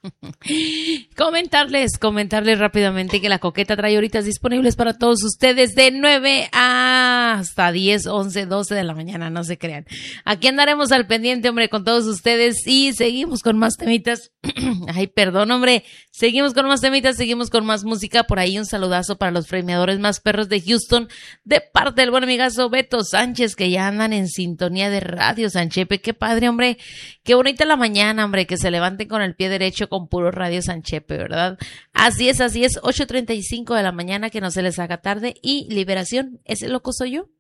Comentarles rápidamente que la Coqueta trae horitas disponibles para todos ustedes de 9 hasta 10, 11, 12 de la mañana, no se crean. Aquí andaremos al pendiente, hombre, con todos ustedes y seguimos con más temitas. Ay, perdón, hombre. Seguimos con más temitas, seguimos con más música. Por ahí un saludazo para los premiadores más perros de Houston de parte del buen amigazo Beto Sánchez, que ya andan en sintonía de Radio Sanchepe. Qué padre, hombre. Qué bonita la mañana, hombre, que se levanten con el pie derecho con puro Radio Sanchepe, ¿verdad? Así es, 8:35 de la mañana, que no se les haga tarde. Y Liberación, ¿ese loco soy yo?